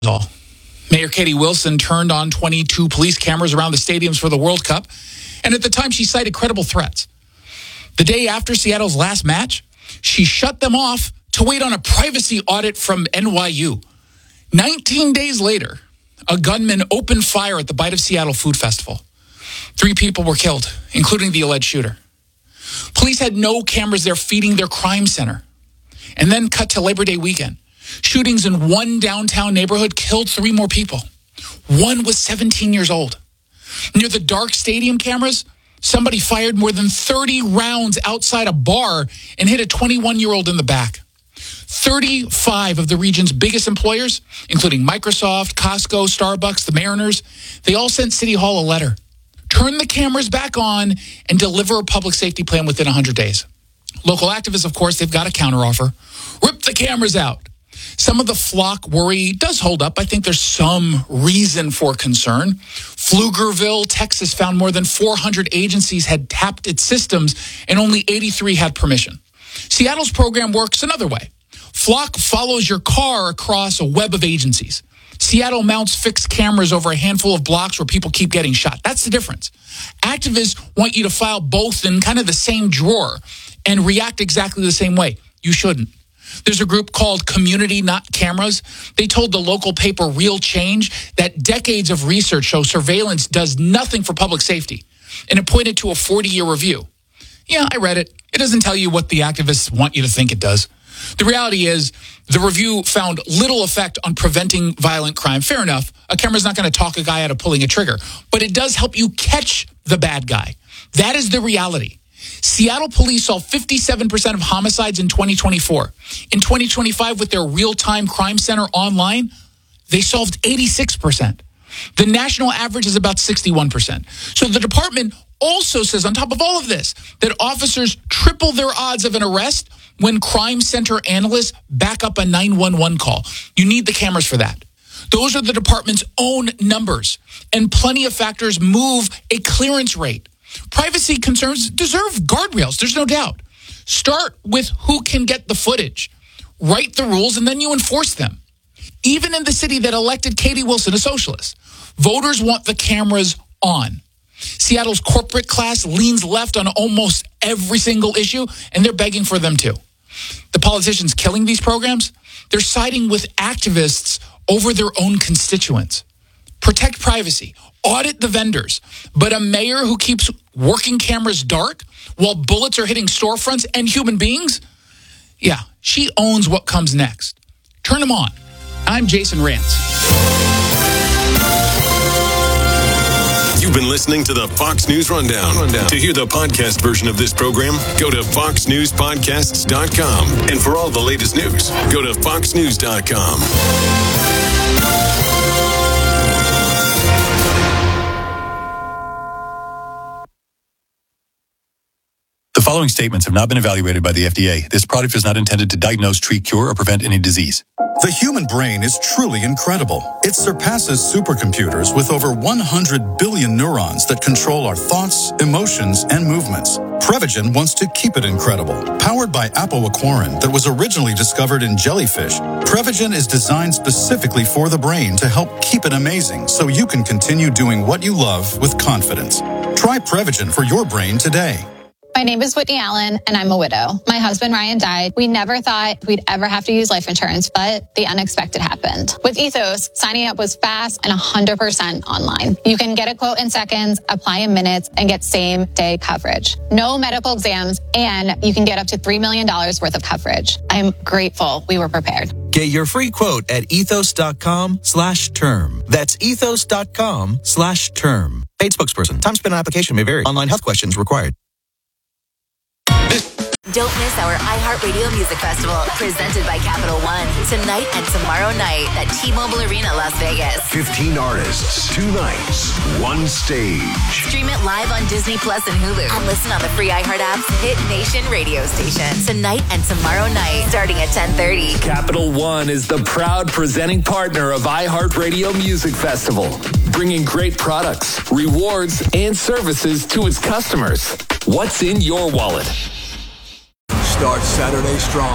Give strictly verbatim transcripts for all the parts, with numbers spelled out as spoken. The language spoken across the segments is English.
all. Mayor Katie Wilson turned on twenty-two police cameras around the stadiums for the World Cup, and at the time she cited credible threats. The day after Seattle's last match, she shut them off to wait on a privacy audit from N Y U. nineteen days later, a gunman opened fire at the Bite of Seattle Food Festival. Three people were killed, including the alleged shooter. Police had no cameras there feeding their crime center. And then cut to Labor Day weekend. Shootings in one downtown neighborhood killed three more people. One was seventeen years old. Near the dark stadium cameras, somebody fired more than thirty rounds outside a bar and hit a twenty-one-year-old in the back. thirty-five of the region's biggest employers, including Microsoft, Costco, Starbucks, the Mariners, they all sent City Hall a letter. Turn the cameras back on and deliver a public safety plan within one hundred days. Local activists, of course, they've got a counteroffer. Rip the cameras out. Some of the flock worry does hold up. I think there's some reason for concern. Pflugerville, Texas, found more than four hundred agencies had tapped its systems and only eighty-three had permission. Seattle's program works another way. Flock follows your car across a web of agencies. Seattle mounts fixed cameras over a handful of blocks where people keep getting shot. That's the difference. Activists want you to file both in kind of the same drawer and react exactly the same way. You shouldn't. There's a group called Community Not Cameras. They told the local paper Real Change that decades of research show surveillance does nothing for public safety. And it pointed to a forty-year review. Yeah, I read it. It doesn't tell you what the activists want you to think it does. The reality is the review found little effect on preventing violent crime. Fair enough. A camera's not going to talk a guy out of pulling a trigger, but it does help you catch the bad guy. That is the reality. Seattle police saw fifty-seven percent of homicides in twenty twenty-four. In twenty twenty-five, with their real-time crime center online, they solved eighty-six percent. The national average is about sixty-one percent. So the department also says, on top of all of this, that officers triple their odds of an arrest when crime center analysts back up a nine one one call. You need the cameras for that. Those are the department's own numbers, and plenty of factors move a clearance rate. Privacy concerns deserve guardrails, there's no doubt. Start with who can get the footage. Write the rules, and then you enforce them. Even in the city that elected Katie Wilson, a socialist, voters want the cameras on. Seattle's corporate class leans left on almost every single issue, and they're begging for them too. The politicians killing these programs, they're siding with activists over their own constituents. Protect privacy, audit the vendors, but a mayor who keeps working cameras dark while bullets are hitting storefronts and human beings? Yeah, she owns what comes next. Turn them on. I'm Jason Rantz. You've been listening to the Fox News Rundown. Rundown. To hear the podcast version of this program, go to fox news podcasts dot com. And for all the latest news, go to fox news dot com. The following statements have not been evaluated by the F D A. This product is not intended to diagnose, treat, cure, or prevent any disease. The human brain is truly incredible. It surpasses supercomputers with over one hundred billion neurons that control our thoughts, emotions, and movements. Prevagen wants to keep it incredible. Powered by apoaquarin that was originally discovered in jellyfish, Prevagen is designed specifically for the brain to help keep it amazing so you can continue doing what you love with confidence. Try Prevagen for your brain today. My name is Whitney Allen, and I'm a widow. My husband, Ryan, died. We never thought we'd ever have to use life insurance, but the unexpected happened. With Ethos, signing up was fast and one hundred percent online. You can get a quote in seconds, apply in minutes, and get same-day coverage. No medical exams, and you can get up to three million dollars worth of coverage. I'm grateful we were prepared. Get your free quote at ethos.com slash term. That's ethos.com slash term. Paid spokesperson. Time spent on application may vary. Online health questions required. Don't miss our iHeartRadio Music Festival, presented by Capital One, tonight and tomorrow night at T-Mobile Arena, Las Vegas. fifteen artists, two nights, one stage. Stream it live on Disney Plus and Hulu, and listen on the free iHeart app's Hit Nation radio station. Tonight and tomorrow night, starting at ten thirty. Capital One is the proud presenting partner of iHeartRadio Music Festival, bringing great products, rewards, and services to its customers. What's in your wallet? Start Saturday strong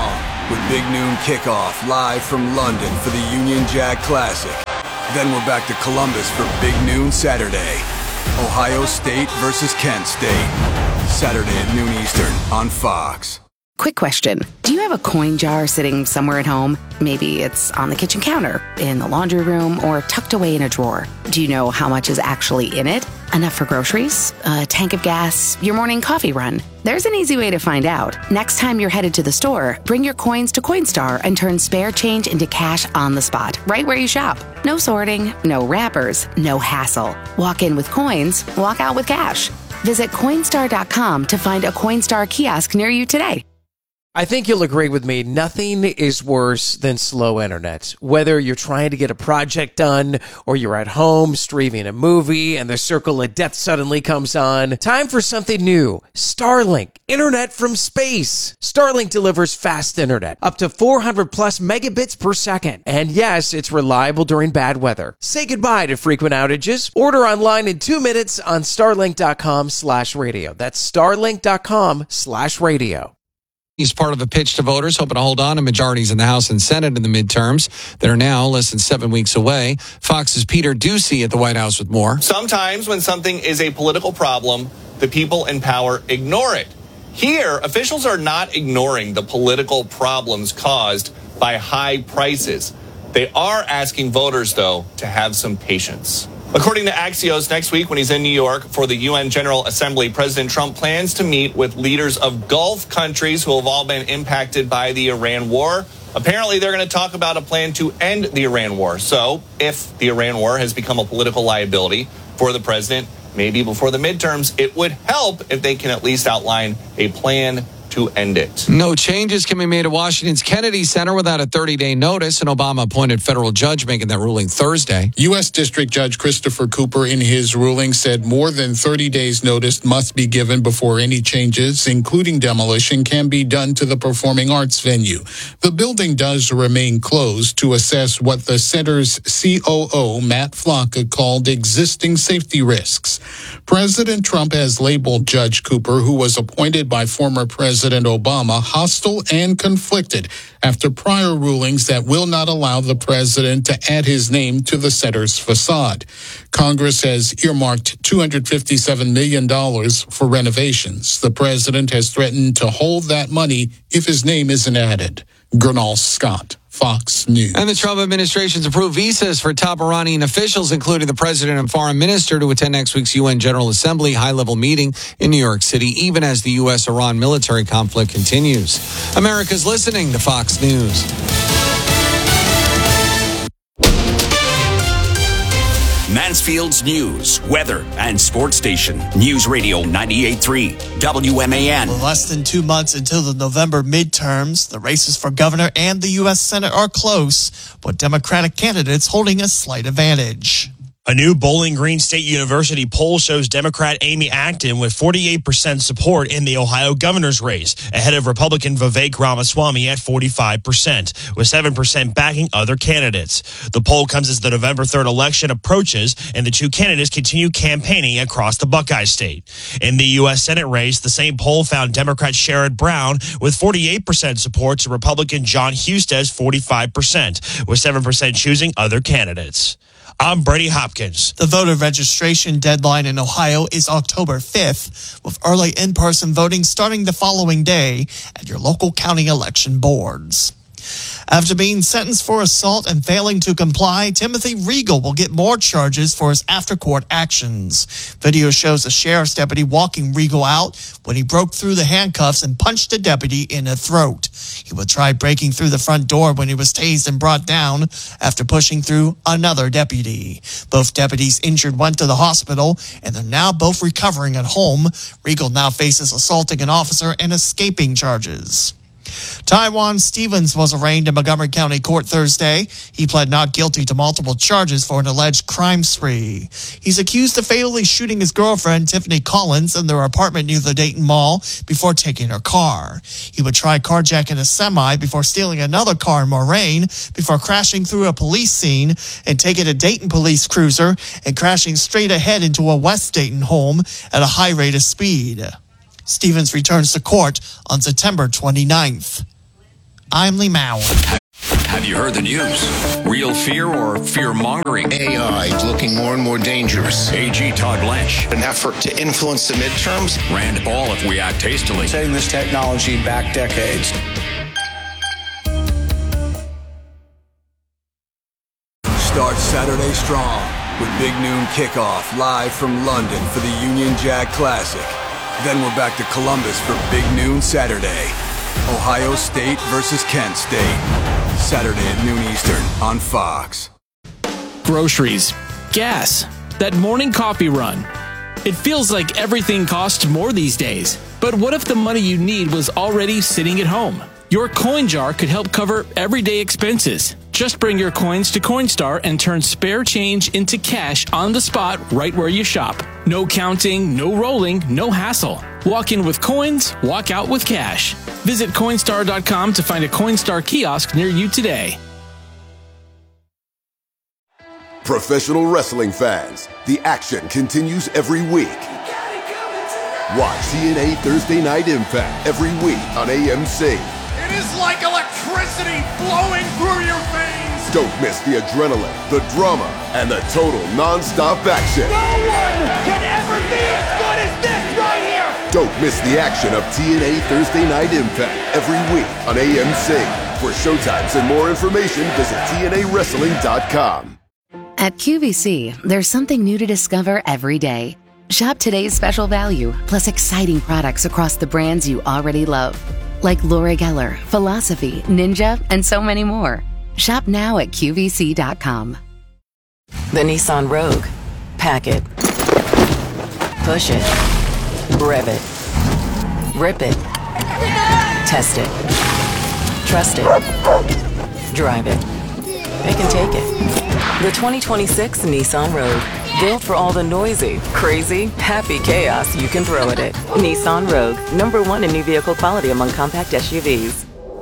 with Big Noon Kickoff live from London for the Union Jack Classic. Then we're back to Columbus for Big Noon Saturday. Ohio State versus Kent State. Saturday at noon Eastern on Fox. Quick question. Do you have a coin jar sitting somewhere at home? Maybe it's on the kitchen counter, in the laundry room, or tucked away in a drawer. Do you know how much is actually in it? Enough for groceries? A tank of gas? Your morning coffee run? There's an easy way to find out. Next time you're headed to the store, bring your coins to Coinstar and turn spare change into cash on the spot, right where you shop. No sorting, no wrappers, no hassle. Walk in with coins, walk out with cash. Visit Coinstar dot com to find a Coinstar kiosk near you today. I think you'll agree with me. Nothing is worse than slow internet. Whether you're trying to get a project done or you're at home streaming a movie and the circle of death suddenly comes on, time for something new. Starlink, internet from space. Starlink delivers fast internet, up to four hundred plus megabits per second. And yes, it's reliable during bad weather. Say goodbye to frequent outages. Order online in two minutes on starlink dot com slash radio. That's starlink dot com slash radio. He's part of a pitch to voters hoping to hold on to majorities in the House and Senate in the midterms that are now less than seven weeks away. Fox's Peter Ducey at the White House with more. Sometimes when something is a political problem, the people in power ignore it. Here, officials are not ignoring the political problems caused by high prices. They are asking voters, though, to have some patience. According to Axios, next week when he's in New York for the U N General Assembly, President Trump plans to meet with leaders of Gulf countries who have all been impacted by the Iran war. Apparently, they're going to talk about a plan to end the Iran war. So if the Iran war has become a political liability for the president, maybe before the midterms, it would help if they can at least outline a plan to end it. No changes can be made at Washington's Kennedy Center without a thirty-day notice. An Obama-appointed federal judge making that ruling Thursday. U S. District Judge Christopher Cooper, in his ruling, said more than thirty days notice must be given before any changes, including demolition, can be done to the performing arts venue. The building does remain closed to assess what the center's C O O, Matt Flocka, called existing safety risks. President Trump has labeled Judge Cooper, who was appointed by former President Obama, hostile and conflicted after prior rulings that will not allow the president to add his name to the center's facade. Congress has earmarked two hundred fifty-seven million dollars for renovations. The president has threatened to hold that money if his name isn't added. Gernal Scott, Fox News. And the Trump administration's approved visas for top Iranian officials, including the president and foreign minister, to attend next week's U N General Assembly high-level meeting in New York City, even as the U S Iran military conflict continues. America's listening to Fox News. Mansfield's news, weather, and sports station. News Radio ninety-eight point three, W M A N. Less than two months until the November midterms, the races for governor and the U S Senate are close, with Democratic candidates holding a slight advantage. A new Bowling Green State University poll shows Democrat Amy Acton with forty-eight percent support in the Ohio governor's race, ahead of Republican Vivek Ramaswamy at forty-five percent, with seven percent backing other candidates. The poll comes as the November third election approaches, and the two candidates continue campaigning across the Buckeye State. In the U S Senate race, the same poll found Democrat Sherrod Brown with forty-eight percent support to Republican John Huston's forty-five percent, with seven percent choosing other candidates. I'm Brady Hopkins. The voter registration deadline in Ohio is October fifth, with early in-person voting starting the following day at your local county election boards. After being sentenced for assault and failing to comply, Timothy Regal will get more charges for his after-court actions. Video shows a sheriff's deputy walking Regal out when he broke through the handcuffs and punched a deputy in the throat. He would try breaking through the front door when he was tased and brought down after pushing through another deputy. Both deputies injured went to the hospital, and they're now both recovering at home. Regal now faces assaulting an officer and escaping charges. Taiwan Stevens was arraigned in Montgomery County Court Thursday. He pled not guilty to multiple charges for an alleged crime spree. He's accused of fatally shooting his girlfriend, Tiffany Collins, in their apartment near the Dayton Mall before taking her car. He would try carjacking a semi before stealing another car in Moraine, before crashing through a police scene and taking a Dayton police cruiser and crashing straight ahead into a West Dayton home at a high rate of speed. Stevens returns to court on September twenty-ninth. I'm Lee Mauer. Have you heard the news? Real fear or fear-mongering? A I is looking more and more dangerous. A G Todd Blanche. An effort to influence the midterms. Rand Paul if we act hastily. Setting this technology back decades. Start Saturday strong with Big Noon Kickoff live from London for the Union Jack Classic. Then we're back to Columbus for Big Noon Saturday. Ohio State versus Kent State. Saturday at noon Eastern on Fox. Groceries, gas, that morning coffee run. It feels like everything costs more these days. But what if the money you need was already sitting at home? Your coin jar could help cover everyday expenses. Just bring your coins to Coinstar and turn spare change into cash on the spot right where you shop. No counting, no rolling, no hassle. Walk in with coins, walk out with cash. Visit Coinstar dot com to find a Coinstar kiosk near you today. Professional wrestling fans, the action continues every week. Watch T N A Thursday Night Impact every week on A M C. It is like electricity flowing through your veins. Don't miss the adrenaline, the drama, and the total non-stop action. No one can ever be as good as this right here. Don't miss the action of T N A Thursday Night Impact every week on A M C. For showtimes and more information, visit T N A wrestling dot com. At Q V C, there's something new to discover every day. Shop today's special value, plus exciting products across the brands you already love. Like Laura Geller, Philosophy, Ninja, and so many more. Shop now at Q V C dot com. The Nissan Rogue. Pack it. Push it. Rev it. Rip it. Test it. Trust it. Drive it. Pick and take it. The twenty twenty-six Nissan Rogue. Built for all the noisy, crazy, happy chaos you can throw at it. Nissan Rogue, number one in new vehicle quality among compact S U Vs.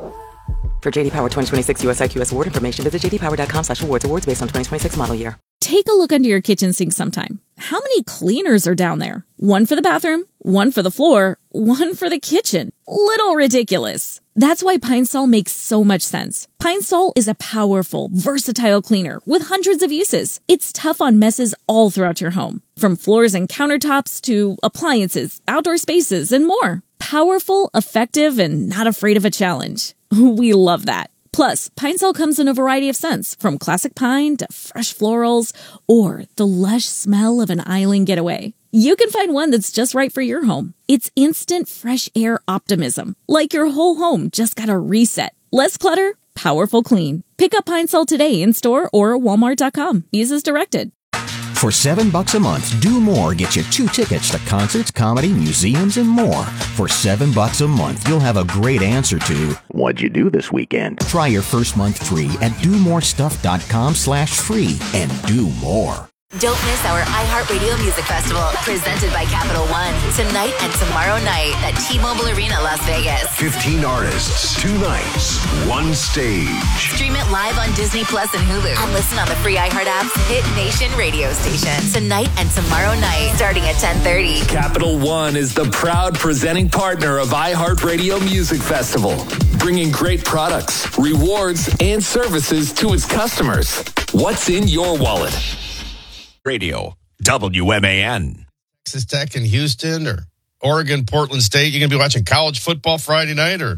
For J D Power twenty twenty-six U S I Q S award information, visit j d power dot com slash awards. Awards based on twenty twenty-six model year. Take a look under your kitchen sink sometime. How many cleaners are down there? One for the bathroom, one for the floor, one for the kitchen. Little ridiculous. That's why Pine Sol makes so much sense. Pine Sol is a powerful, versatile cleaner with hundreds of uses. It's tough on messes all throughout your home, from floors and countertops to appliances, outdoor spaces, and more. Powerful, effective, and not afraid of a challenge. We love that. Plus, Pine Sol comes in a variety of scents, from classic pine to fresh florals, or the lush smell of an island getaway. You can find one that's just right for your home. It's instant fresh air optimism, like your whole home just got a reset. Less clutter, powerful clean. Pick up Pine Sol today in store or walmart dot com. Use as directed. For seven bucks a month, Do More gets you two tickets to concerts, comedy, museums, and more. For seven bucks a month, you'll have a great answer to what'd you do this weekend? Try your first month free at do more stuff dot com slash free and do more. Don't miss our iHeartRadio Music Festival, presented by Capital One, tonight and tomorrow night at T-Mobile Arena, Las Vegas. fifteen artists, two nights, one stage. Stream it live on Disney Plus and Hulu, and listen on the free iHeart app's Hit Nation radio station. Tonight and tomorrow night, starting at ten thirty. Capital One is the proud presenting partner of iHeartRadio Music Festival, bringing great products, rewards, and services to its customers. What's in your wallet? Radio, W M A N. Texas Tech in Houston or Oregon, Portland State. You're going to be watching college football Friday night or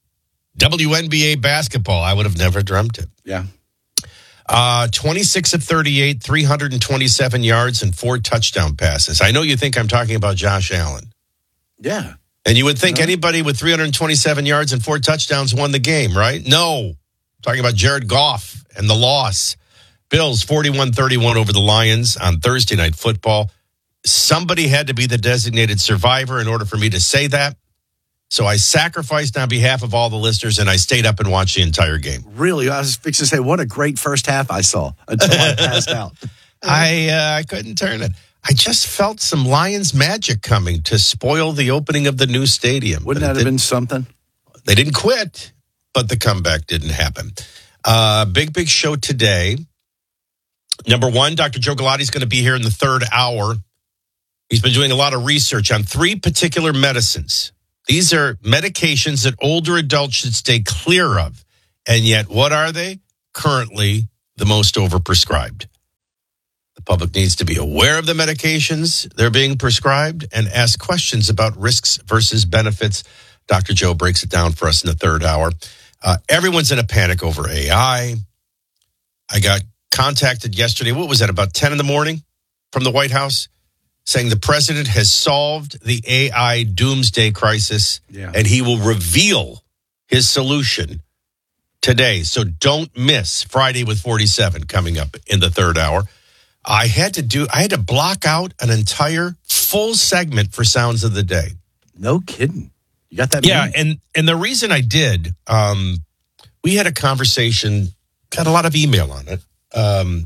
W N B A basketball. I would have never dreamt it. Yeah. Uh, twenty-six of thirty-eight, three hundred twenty-seven yards and four touchdown passes. I know you think I'm talking about Josh Allen. Yeah. And you would think no. anybody with three hundred twenty-seven yards and four touchdowns won the game, right? No. I'm talking about Jared Goff and the loss. Bills forty-one thirty-one over the Lions on Thursday Night Football. Somebody had to be the designated survivor in order for me to say that. So I sacrificed on behalf of all the listeners, and I stayed up and watched the entire game. Really? I was fixing to say, what a great first half I saw until I passed out. I uh, I couldn't turn it. I just felt some Lions magic coming to spoil the opening of the new stadium. Wouldn't that have been something? They didn't quit, but the comeback didn't happen. Uh, big, big show today. Number one, Doctor Joe Galati is going to be here in the third hour. He's been doing a lot of research on three particular medicines These are medications that older adults should stay clear of. And yet, what are they? Currently, the most overprescribed. The public needs to be aware of the medications they're being prescribed and ask questions about risks versus benefits. Doctor Joe breaks it down for us in the third hour. Uh, everyone's in a panic over A I. I got contacted yesterday, what was that, about ten in the morning from the White House, saying the president has solved the A I doomsday crisis, Yeah. and he will reveal his solution today. So don't miss Friday with forty-seven coming up in the third hour. I had to do, I had to block out an entire full segment for Sounds of the Day. No kidding. You got that? Yeah, many? and and the reason I did, um, we had a conversation, got a lot of email on it. Um,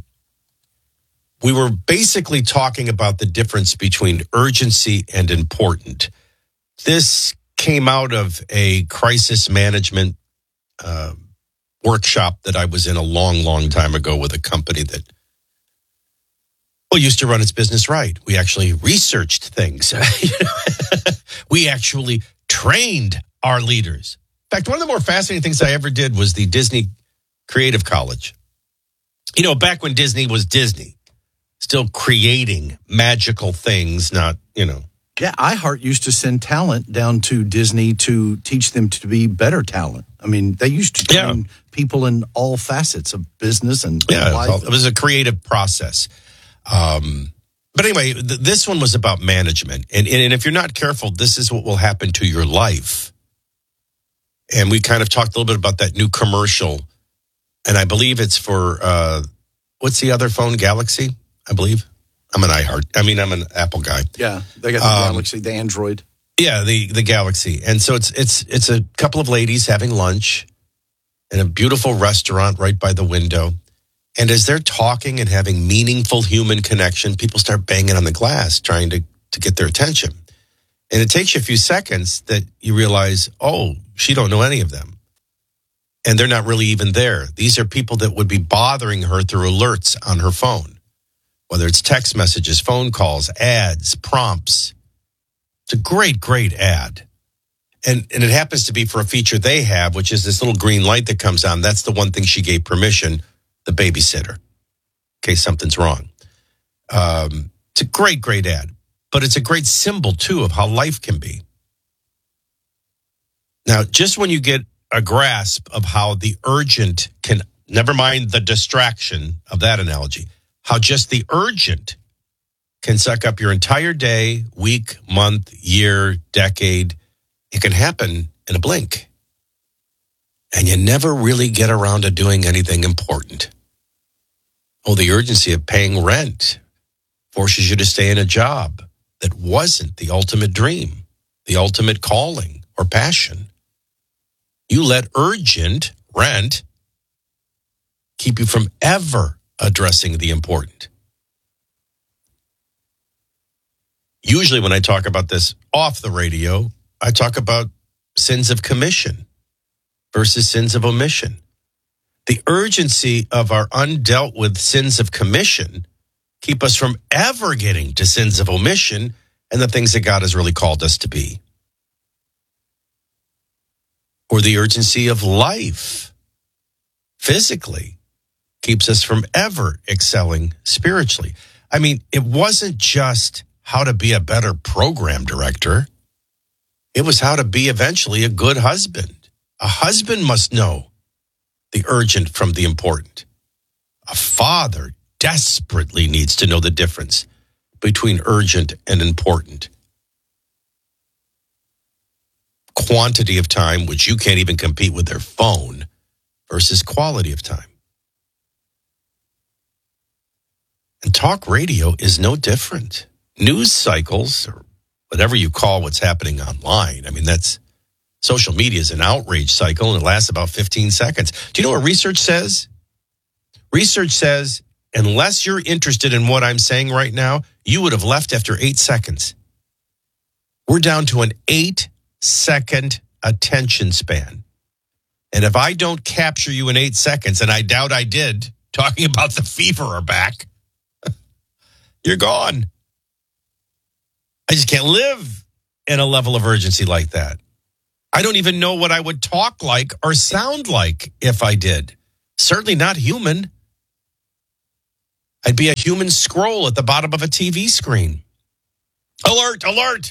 we were basically talking about the difference between urgency and important. This came out of a crisis management uh, workshop that I was in a long, long time ago with a company that, well, used to run its business right. We actually researched things. We actually trained our leaders. In fact, one of the more fascinating things I ever did was the Disney Creative College. You know, back when Disney was Disney, still creating magical things, not, you know. Yeah, iHeart used to send talent down to Disney to teach them to be better talent. I mean, they used to train yeah. people in all facets of business and yeah, life. It was a creative process. Um, but anyway, th- this one was about management. And, and if you're not careful, this is what will happen to your life. And we kind of talked a little bit about that new commercial. And I believe it's for, uh, what's the other phone? Galaxy, I believe. I'm an iHeart. I mean, I'm an Apple guy. Yeah, they got the um, Galaxy, the Android. Yeah, the, the Galaxy. And so it's it's it's a couple of ladies having lunch in a beautiful restaurant right by the window. And as they're talking and having meaningful human connection, people start banging on the glass, trying to, to get their attention. And it takes you a few seconds that you realize, oh, she don't know any of them. And they're not really even there. These are people that would be bothering her through alerts on her phone, whether it's text messages, phone calls, ads, prompts. It's a great, great ad. And and it happens to be for a feature they have, which is this little green light that comes on. That's the one thing she gave permission, the babysitter, in case something's wrong. Um, it's a great, great ad. But it's a great symbol, too, of how life can be. Now, just when you get a grasp of how the urgent can, never mind the distraction of that analogy, how just the urgent can suck up your entire day, week, month, year, decade. It can happen in a blink. And you never really get around to doing anything important. Oh, the urgency of paying rent forces you to stay in a job that wasn't the ultimate dream, the ultimate calling or passion. You let urgent rent keep you from ever addressing the important. Usually when I talk about this off the radio, I talk about sins of commission versus sins of omission. The urgency of our undealt with sins of commission keep us from ever getting to sins of omission and the things that God has really called us to be. Or the urgency of life physically keeps us from ever excelling spiritually. I mean, it wasn't just how to be a better program director. It was how to be eventually a good husband. A husband must know the urgent from the important. A father desperately needs to know the difference between urgent and important. Quantity of time, which you can't even compete with their phone, versus quality of time. And talk radio is no different. News cycles, or whatever you call what's happening online, I mean, that's social media is an outrage cycle and it lasts about fifteen seconds. Do you know what research says? Research says, unless you're interested in what I'm saying right now, you would have left after eight seconds. We're down to an eight second attention span. And if I don't capture you in eight seconds, and I doubt I did, talking about the fever are back, you're gone. I just can't live in a level of urgency like that. I don't even know what I would talk like or sound like if I did. Certainly not human. I'd be a human scroll at the bottom of a T V screen. Alert, alert!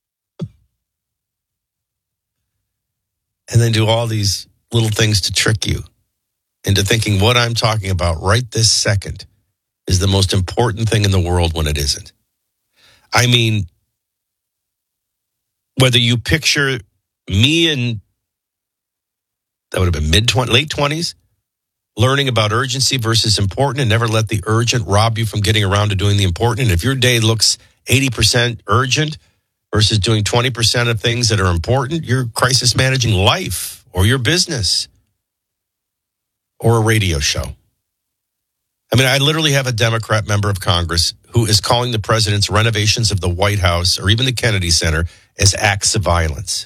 And then do all these little things to trick you into thinking what I'm talking about right this second is the most important thing in the world when it isn't. I mean, whether you picture me in, that would have been mid-twenties, late twenties, learning about urgency versus important and never let the urgent rob you from getting around to doing the important. And if your day looks eighty percent urgent versus doing twenty percent of things that are important, you're crisis managing life or your business or a radio show. I mean, I literally have a Democrat member of Congress who is calling the president's renovations of the White House or even the Kennedy Center as acts of violence.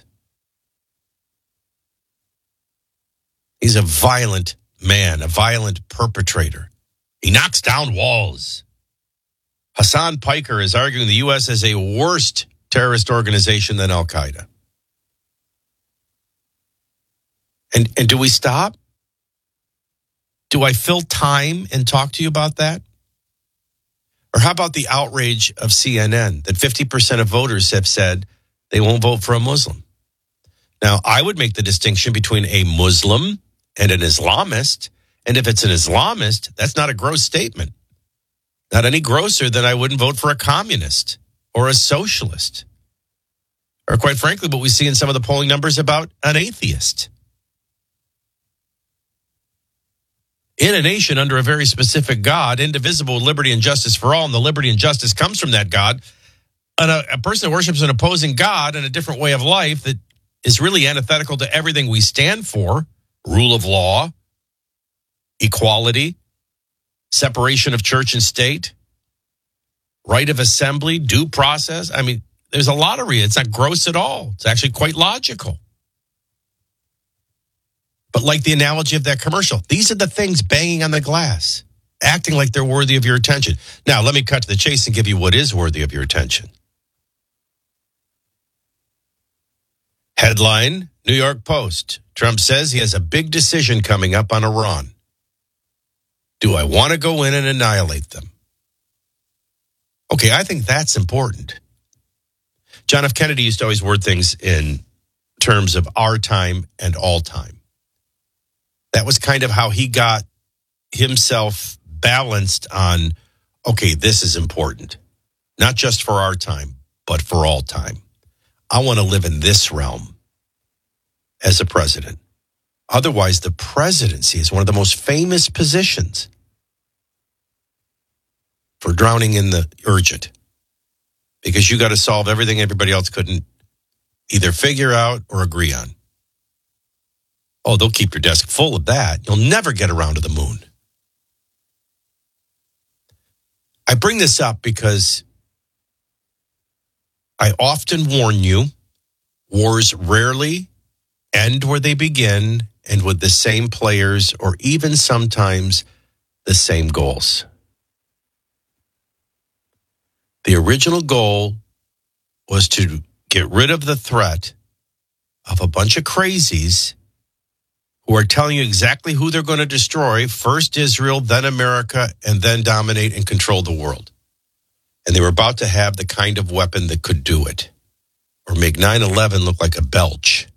He's a violent man, a violent perpetrator. He knocks down walls. Hassan Piker is arguing the U S is a worse terrorist organization than Al-Qaeda. And, and do we stop? Do I fill time and talk to you about that? Or how about the outrage of C N N that fifty percent of voters have said they won't vote for a Muslim? Now, I would make the distinction between a Muslim and an Islamist. And if it's an Islamist, that's not a gross statement. Not any grosser than I wouldn't vote for a communist or a socialist. Or quite frankly, what we see in some of the polling numbers about an atheist. In a nation under a very specific God, indivisible, with liberty and justice for all, and the liberty and justice comes from that God, and a, a person that worships an opposing God and a different way of life that is really antithetical to everything we stand for, rule of law, equality, separation of church and state, right of assembly, due process. I mean, there's a lot of reasons. It's not gross at all. It's actually quite logical. But like the analogy of that commercial, these are the things banging on the glass, acting like they're worthy of your attention. Now, let me cut to the chase and give you what is worthy of your attention. Headline, New York Post. Trump says he has a big decision coming up on Iran. Do I want to go in and annihilate them? Okay, I think that's important. John F. Kennedy used to always word things in terms of our time and all time. That was kind of how he got himself balanced on, okay, this is important. Not just for our time, but for all time. I want to live in this realm as a president. Otherwise, the presidency is one of the most famous positions for drowning in the urgent. Because you got to solve everything everybody else couldn't either figure out or agree on. Oh, they'll keep your desk full of that. You'll never get around to the moon. I bring this up because I often warn you, wars rarely end where they begin and with the same players or even sometimes the same goals. The original goal was to get rid of the threat of a bunch of crazies who are telling you exactly who they're going to destroy, first Israel, then America, and then dominate and control the world. And they were about to have the kind of weapon that could do it, or make nine eleven look like a belch.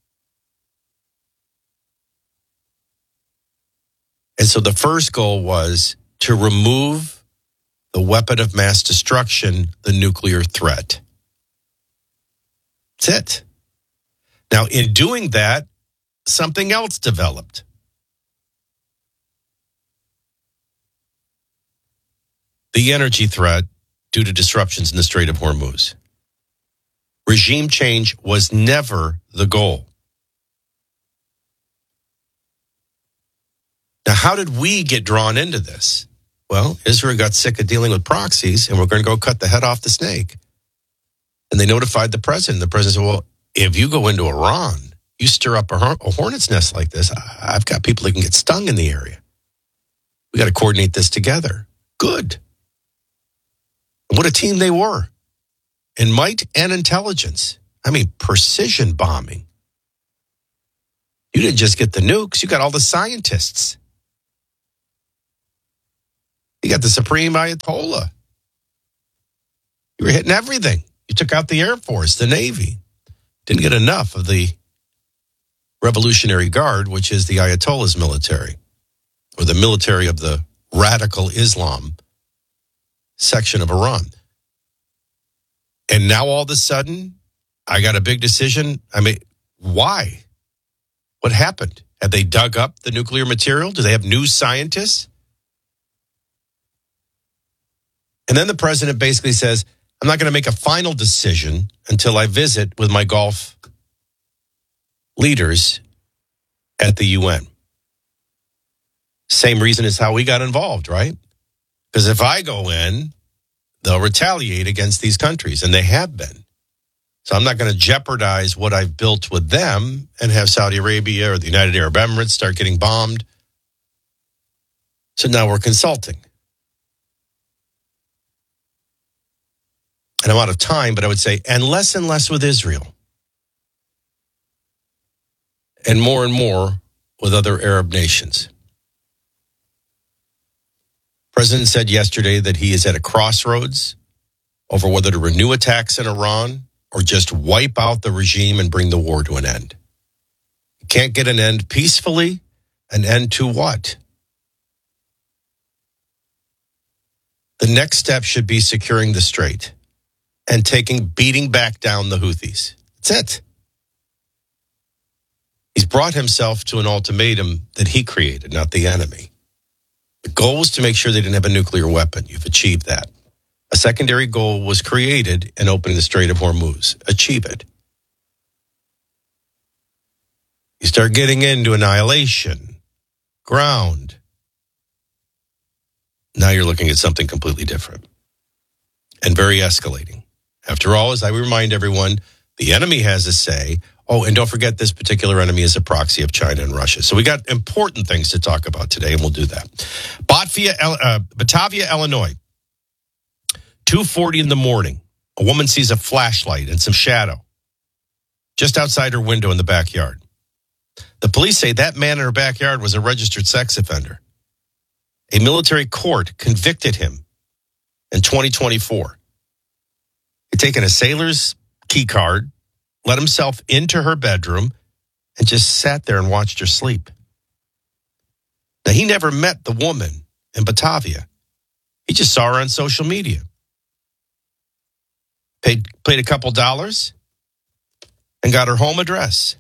And so the first goal was to remove the weapon of mass destruction, the nuclear threat. That's it. Now, in doing that, something else developed. The energy threat due to disruptions in the Strait of Hormuz. Regime change was never the goal. Now, how did we get drawn into this? Well, Israel got sick of dealing with proxies, and we're going to go cut the head off the snake. And they notified the president. The president said, well, if you go into Iran, you stir up a, a hornet's nest like this, I've got people that can get stung in the area. We got to coordinate this together. Good. And what a team they were. In might and intelligence. I mean, precision bombing. You didn't just get the nukes, you got all the scientists. You got the Supreme Ayatollah. You were hitting everything. You took out the Air Force, the Navy. Didn't get enough of the Revolutionary Guard, which is the Ayatollah's military, or the military of the radical Islam section of Iran. And now all of a sudden, I got a big decision. I mean, why? What happened? Have they dug up the nuclear material? Do they have new scientists? And then the president basically says, I'm not going to make a final decision until I visit with my Gulf leaders at the U N. Same reason as how we got involved, right? Because if I go in, they'll retaliate against these countries, and they have been. So I'm not going to jeopardize what I've built with them and have Saudi Arabia or the United Arab Emirates start getting bombed. So now we're consulting. And I'm out of time, but I would say, and less and less with Israel. And more and more with other Arab nations. The president said yesterday that he is at a crossroads over whether to renew attacks in Iran or just wipe out the regime and bring the war to an end. You can't get an end peacefully. An end to what? The next step should be securing the strait and taking, beating back down the Houthis. That's it. He's brought himself to an ultimatum that he created, not the enemy. The goal was to make sure they didn't have a nuclear weapon. You've achieved that. A secondary goal was created in opening the Strait of Hormuz. Achieve it. You start getting into annihilation, ground. Now you're looking at something completely different and very escalating. After all, as I remind everyone, the enemy has a say. Oh, and don't forget this particular enemy is a proxy of China and Russia. So we got important things to talk about today, and we'll do that. Batavia, uh, Batavia, Illinois, two forty in the morning. A woman sees a flashlight and some shadow just outside her window in the backyard. The police say that man in her backyard was a registered sex offender. A military court convicted him in twenty twenty-four. He'd taken a sailor's key card, let himself into her bedroom, and just sat there and watched her sleep. Now, he never met the woman in Batavia. He just saw her on social media. Paid, paid a couple dollars and got her home address.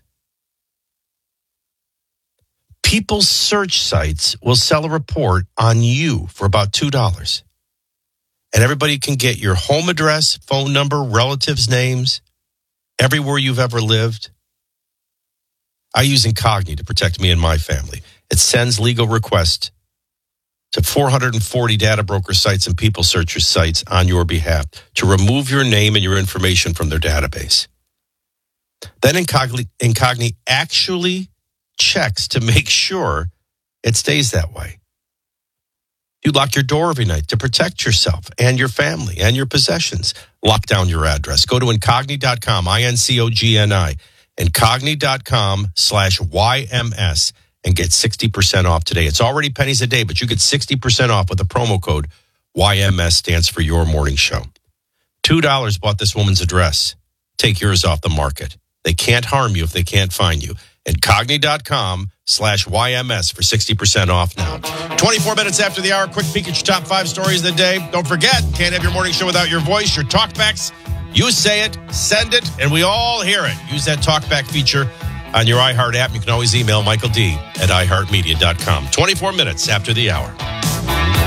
People's search sites will sell a report on you for about two dollars. And everybody can get your home address, phone number, relatives' names, everywhere you've ever lived. I use Incogni to protect me and my family. It sends legal requests to four hundred forty data broker sites and people searcher sites on your behalf to remove your name and your information from their database. Then Incogni, Incogni actually checks to make sure it stays that way. You lock your door every night to protect yourself and your family and your possessions. Lock down your address. Go to Incogni dot com, I N C O G N I, Incogni dot com slash Y M S, and get sixty percent off today. It's already pennies a day, but you get sixty percent off with the promo code Y M S, stands for Your Morning Show. two dollars bought this woman's address. Take yours off the market. They can't harm you if they can't find you. Incogni dot com slash Y M S for sixty percent off now. twenty-four minutes after the hour, quick peek at your top five stories of the day. Don't forget, can't have your morning show without your voice, your talkbacks. You say it, send it, and we all hear it. Use that talkback feature on your iHeart app. You can always email Michael D at i heart media dot com. twenty-four minutes after the hour.